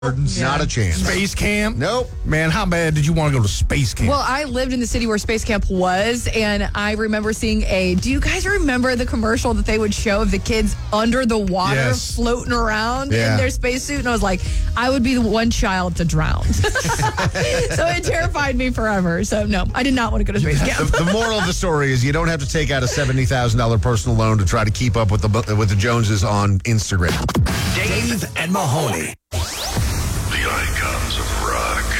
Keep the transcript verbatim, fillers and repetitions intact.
Not a chance. Space camp? Nope. Man, how bad did you want to go to space camp? Well, I lived in the city where space camp was, and I remember seeing a. Do you guys remember the commercial that they would show of the kids under the water Yes. floating around Yeah. in their spacesuit? And I was like, I would be the one child to drown. So it terrified me forever. So no, I did not want to go to space The, camp. the moral of the story is you don't have to take out a seventy thousand dollars personal loan to try to keep up with the with the Joneses on Instagram. Dave and Mahoney.